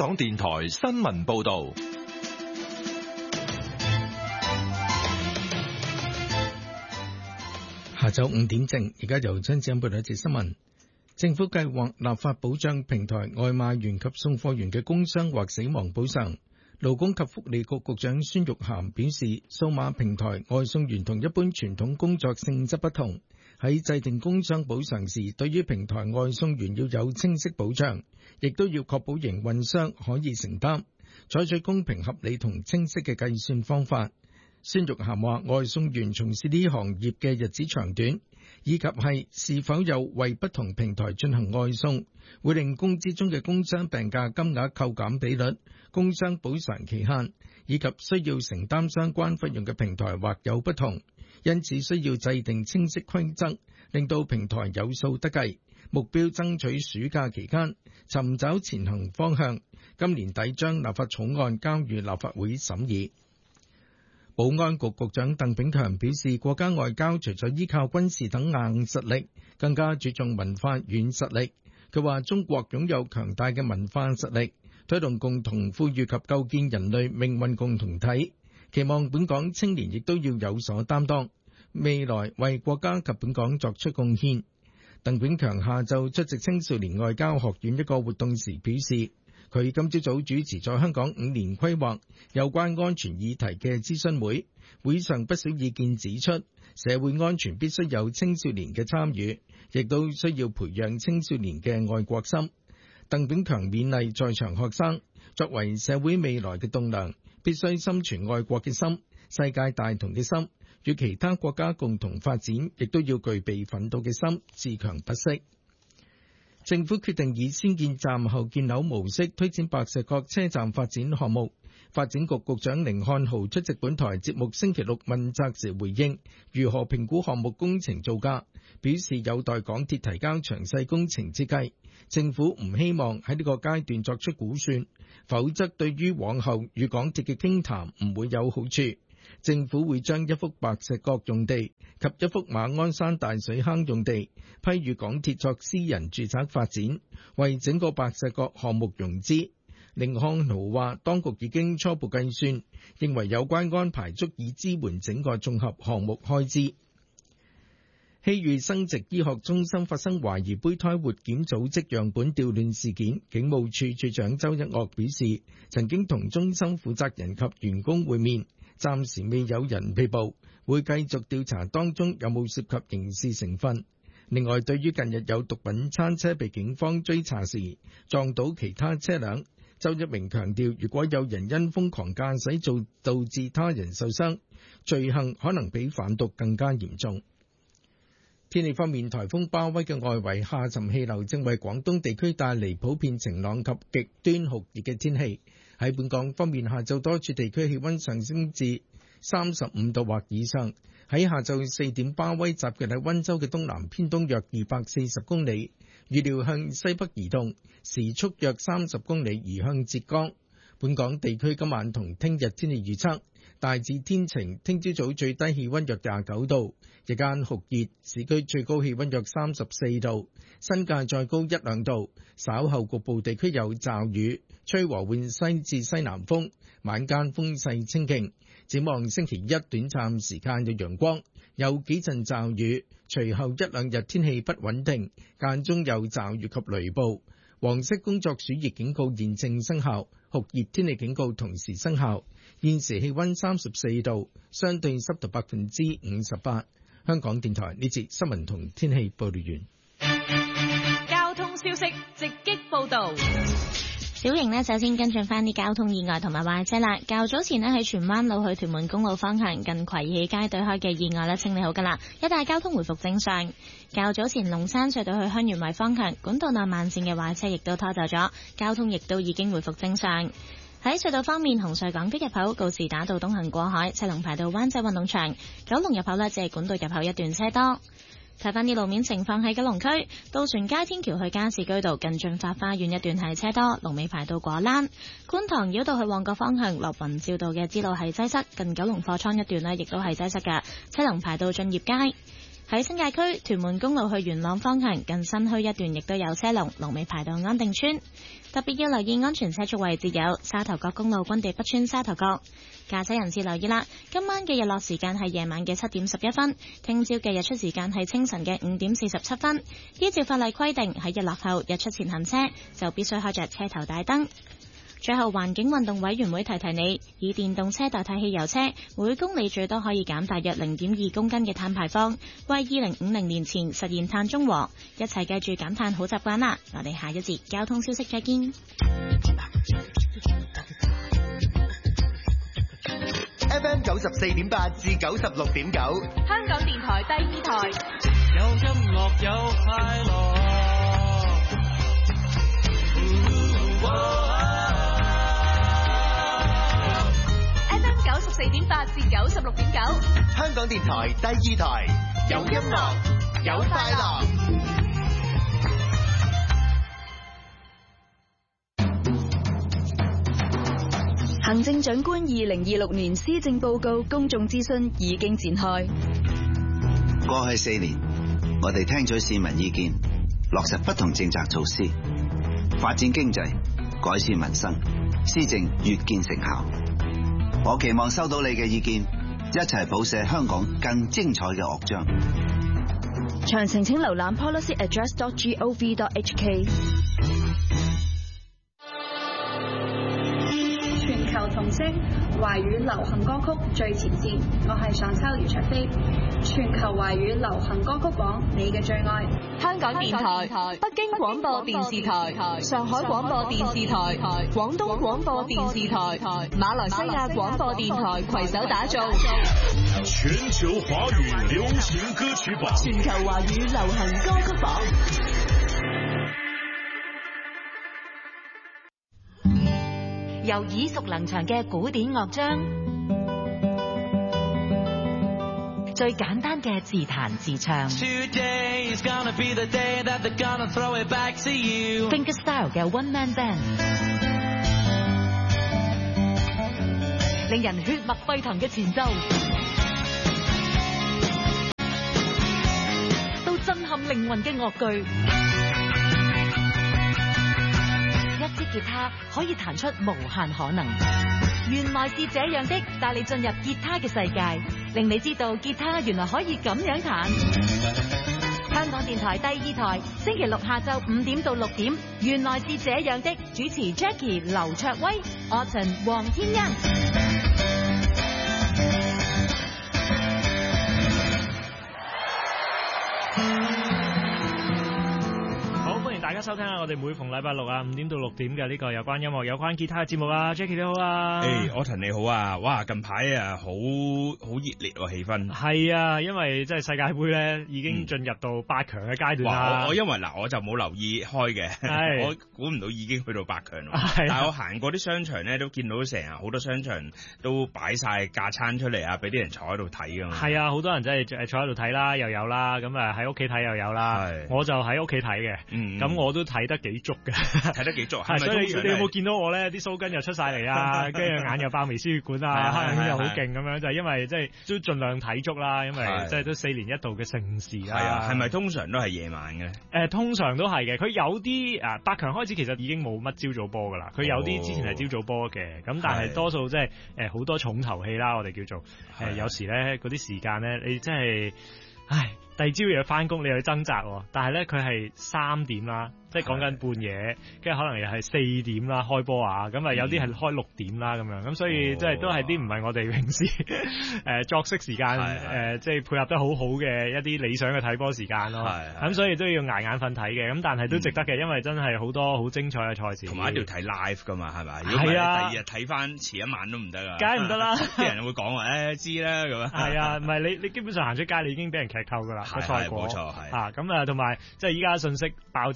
港電台新聞報道。 下晝5點正，而家由張子欣報道一節新聞。政府計劃立法保障平台外賣員及送貨員嘅工傷或死亡補償。勞工及福利局局長孫玉菡表示，數碼平台外送員同一般傳統工作性質不同，喺制定工傷補償時，對於平台外送員要有清晰保障，亦都要確保營運商可以承擔，採取公平合理同清晰嘅計算方法。孫玉菡話，外送員從事呢行業嘅日子長短，以及是否有為不同平台進行外送，會令工資中嘅工傷病假金額扣減比率、工傷補償期限，以及需要承擔相關費用嘅平台或有不同，因此需要制定清晰規則，令到平台有數得計。目標爭取暑假期間尋找前行方向，今年底將立法草案交予立法會審議。保安局局長鄧炳強表示，國家外交除咗依靠軍事等硬實力，更加注重文化軟實力。佢話中國擁有強大嘅文化實力，推動共同富裕及構建人類命運共同體，期望本港青年亦都要有所擔當，未來為國家及本港作出貢獻。鄧炳強下晝出席青少年外交學院一個活動時表示，佢今朝早主持咗香港5年規劃有關安全議題嘅諮詢會，會上不少意見指出，社會安全必須有青少年嘅參與，亦都需要培養青少年嘅愛國心。鄧炳強勉勵在場學生，作為社會未來嘅棟樑，必須心存愛國嘅心、世界大同嘅心，與其他國家共同發展，亦都要具備奮鬥嘅心，自強不息。政府決定以先建站後建樓模式推展白石角車站發展項目。發展局局長甯漢豪出席本台節目星期六問責時回應如何評估項目工程造價，表示有待港鐵提交詳細工程設計，政府唔希望喺呢個階段作出估算，否則對於往後與港鐵嘅傾談唔會有好處。政府會將一幅白石角用地及一幅馬鞍山大水坑用地批予港鐵作私人住宅發展，為整個白石角項目融資。甯漢豪話，當局已經初步計算，認為有關安排足以支援整個綜合項目開支。希裕生殖醫學中心發生懷疑胚胎活檢組織樣本調亂事件，警務處處長周一嶽表示，曾經同中心負責人及員工會面，暫時未有人被捕，會繼續調查當中有冇涉及刑事成分。另外，對於近日有毒品餐車被警方追查時撞到其他車輛，周一鳴強調，如果有人因瘋狂駕駛導致他人受傷，罪行可能比販毒更加嚴重。天氣方面，颱風巴威嘅外圍下沉氣流正為廣東地區帶嚟普遍晴朗及極端酷熱嘅天氣。喺本港方面，下晝多處地區氣溫上升至35度或以上。喺下晝4點，巴威集結喺溫州嘅東南偏東約240公里，預料向西北移動，時速約30公里移向浙江。本港地區今晚同聽日天氣預測，大致天晴，聽朝早最低氣溫約29度，日間酷熱，市區最高氣溫約34度，新界再高1、2度，稍後局部地區有驟雨，吹和緩西至西南風，晚間風勢清勁。展望星期一短暫時間有陽光，有幾陣驟雨，隨後1、2日天氣不穩定，間中有驟雨及雷暴。黃色工作暑熱警告現正生效，酷熱天氣警告同時生效。現時氣溫34度，相對濕度58%。香港電台呢節新聞同天氣報道完。 交通消息直擊報道。 小瑩呢，首先跟進翻啲交通意外同埋壞車啦。較早前呢，喺荃灣路去屯門公路方向近葵喜街對開嘅意外呢，清理好噶啦，一帶交通回復正常。較早前龍山隧道去香園圍方向管道內慢線嘅壞車亦都拖走咗，交通亦都已經回復正常。喺隧道方面，紅隧港島入口告士打道東行過海，車龍排到灣仔運動場；九龍入口呢，只係管道入口一段車多。睇翻啲路面情況，喺九龍區渡船街天橋去加士居道近駿發花園一段係車多，龍尾排到果欄。觀塘繞道去旺角方向落雲照道嘅支路係擠塞，近九龍貨倉一段呢亦都係擠塞嘅，車龍排到駿業街。 喺新界區屯門公路去元朗方向近新墟一段亦都有車龍，龍尾排到安定村。特別要留意安全車速位置有沙頭角公路軍地北村沙頭角。駕駛人士留意啦，今晚嘅日落時間係夜晚嘅7點11分，聽朝嘅日出時間係清晨嘅5點47分。依照法例規定，喺日落後日出前行車就必須開着車頭大燈。最後，環境運動委員會提提你，以電動車代替汽油車，每公里最多可以減大約0.2公斤嘅碳排放，為2050年前實現碳中和。一齊記住減碳好習慣啦！我哋下一節交通消息再見。 FM 94.8至96.9， 香港電台第二台， 有音樂有快樂。 FM 94.8至96.9， 香港電台第二台，有音樂有快樂。 行政長官2026年施政報告公眾諮詢已經展開。 過去4年，我哋聽取市民意見，落實不同政策措施，發展經濟，改善民生，施政越見成效。我期望收到你嘅意見，一齊譜寫香港更精彩嘅樂章。 詳情請瀏覽 policyaddress.gov.hk。 全球同聲華語流行歌曲最前線，我係上秋余卓飛。全球華語流行歌曲榜，你嘅最愛。 香港電台、北京廣播電視台、上海廣播電視台、廣東廣播電視台、馬來西亞廣播電台攜手打造全球華語流行歌曲榜。 全球華語流行歌曲榜。由耳熟能詳嘅古典樂章，最簡單嘅自彈自唱， Finger Style 嘅 One Man Band， 令人血脈沸騰嘅前奏，到震撼靈魂嘅樂句。一支吉他可以彈出無限可能，原來是這樣的，帶你進入吉他嘅世界，令你知道吉他原來可以咁樣彈。香港電台第二台，星期六下晝5點到6點，原來是這樣的，主持 Jackie 劉卓威、Autumn 黃天恩。 大家收聽下我哋每逢禮拜六5點到6點嘅呢個有關音樂有關吉他嘅節目啊。 Jackie 你好啊。 Autumn 你好啊。哇，近排啊好熱烈喎氣氛。 係啊，因為即係世界盃咧已經進入到8強嘅階段啦。 我因為我就冇留意開嘅，我估唔到已經去到8強咯。但係我行過啲商場咧，都見到成日好多商場都擺晒架餐出嚟啊，俾啲人坐喺度睇㗎嘛。係啊，好多人真係坐喺度睇啦，又有啦，咁啊喺屋企睇又有啦。我就喺屋企睇嘅，咁我都睇得幾足嘅，睇得幾足。係，所以你有冇見到我咧？啲鬚根又出晒嚟啊，跟住眼又爆微絲血管啊，黑眼圈又好勁咁樣，就係因為即係都盡量睇足啦，因為即係都4年一度嘅盛事啦。係啊，係咪通常都係夜晚嘅？通常都係嘅。佢有啲8強開始其實已經冇乜朝早波噶啦，佢有啲之前係朝早波嘅，咁但係多數即係好多重頭戲啦，我哋叫做有時咧嗰啲時間咧，你真係第二朝又要翻工，你又要掙扎喎。但係咧佢係3點啦。即係講緊半夜，跟住可能又係4點啦開波啊，咁啊有啲係開6點啦咁樣，咁所以即係都係啲唔係我哋平時作息時間即係配合得好好嘅一啲理想嘅睇波時間咯。咁所以都要捱眼瞓睇嘅，咁但係都值得嘅，因為真係好多好精彩嘅賽事。同埋一定要睇 live 噶嘛，係咪？如果唔係第二日睇翻遲一晚都唔得啊。梗係唔得啦！啲人會講話知啦咁啊。係啊，唔係你基本上行出街你已經俾人劇透㗎啦個賽果。冇錯係。咁同埋即係依家信息爆炸、資訊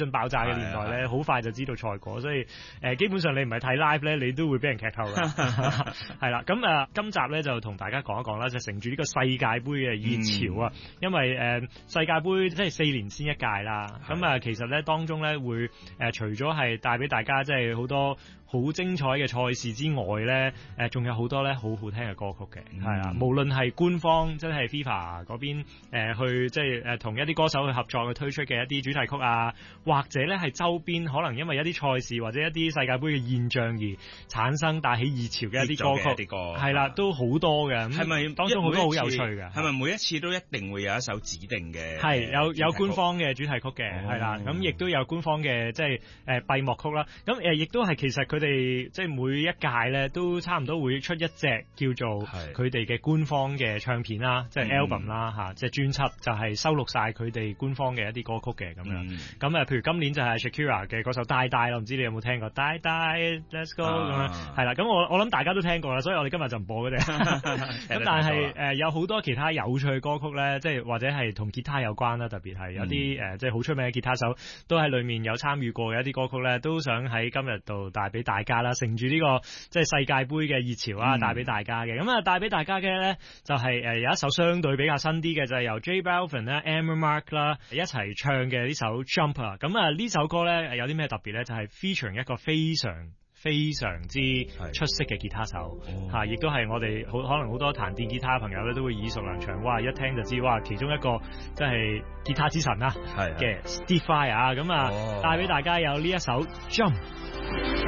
訊爆炸嘅年代咧，好快就知道賽果，所以基本上你唔係睇 live 咧，你都會俾人劇透㗎。係啦，咁今集咧就同大家講一講啦，就乘住呢個世界盃嘅熱潮啊，因為世界盃即係4年先一屆啦，咁其實咧當中咧會除咗係帶俾大家即係好多好精彩嘅賽事之外咧，仲有好多咧好好聽嘅歌曲嘅，係啊，無論係官方即係 FIFA 嗰邊去即係同一啲歌手去合作去推出嘅一啲主題曲啊，或者咧係周邊可能因為一啲賽事或者一啲世界盃嘅現象而產生帶起熱潮嘅一啲歌曲，係啦，都好多嘅。係咪當中好多好有趣嘅？ 係咪每一次都一定會有一首指定嘅？ 係有官方嘅主題曲嘅，係啦，咁亦都有官方嘅即係閉幕曲啦。咁亦都係其實佢哋即係每一屆咧都差唔多會出一隻叫做佢哋嘅官方嘅唱片啦，即係 album 啦嚇，即係專輯就係收錄晒佢哋官方嘅一啲歌曲嘅咁樣。咁譬如今年就係 Shakira 嘅嗰首 Die Die 啦，唔知你有冇聽過 Die Die Let's Go 咁樣，係啦。咁我諗大家都聽過啦，所以我哋今日就唔播嗰隻。咁但係有好多其他有趣嘅歌曲咧，即係或者係同吉他有關啦，特別係有啲即係好出名嘅吉他手都喺裏面有參與過嘅一啲歌曲咧，都想喺今日度帶俾大家啦，乘住呢個即係世界盃嘅熱潮啊，帶俾大家嘅。咁帶俾大家嘅咧就係有一首相對比較新啲嘅，就係由 J Balvin 啦、Amber Mark 啦一齊唱嘅呢首 Jump 啊。咁呢首歌咧有啲咩特別咧？就係 featuring 一個非常之出色嘅吉他手嚇，亦都係我哋可能好多彈電吉他嘅朋友咧都會耳熟能詳。哇！一聽就知哇，其中一個即係吉他之神啦嘅 Steve Vai 啊。咁帶俾大家有呢一首 Jump。